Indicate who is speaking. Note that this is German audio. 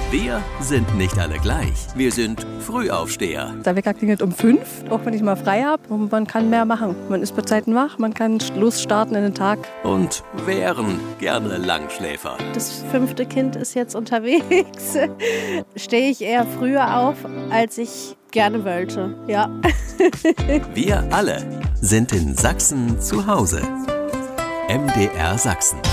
Speaker 1: Wir sind nicht alle gleich. Wir sind Frühaufsteher.
Speaker 2: Der Wecker klingelt um 5, auch wenn ich mal frei habe. Und man kann mehr machen. Man ist bei Zeiten wach, man kann losstarten in den Tag.
Speaker 1: Und wären gerne Langschläfer.
Speaker 3: Das 5. Kind ist jetzt unterwegs. Stehe ich eher früher auf, als ich gerne wollte. Ja.
Speaker 1: Wir alle sind in Sachsen zu Hause. MDR Sachsen.